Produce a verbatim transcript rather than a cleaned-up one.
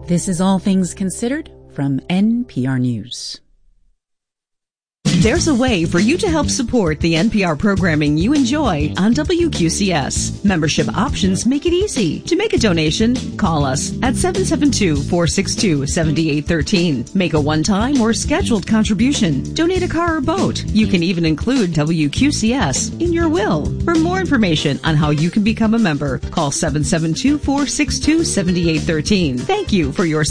This is All Things Considered from N P R News. There's a way for you to help support the N P R programming you enjoy on W Q C S. Membership options make it easy. To make a donation, call us at seven seven two, four six two, seven eight one three. Make a one-time or scheduled contribution. Donate a car or boat. You can even include W Q C S in your will. For more information on how you can become a member, call seven seven two, four six two, seven eight one three. Thank you for your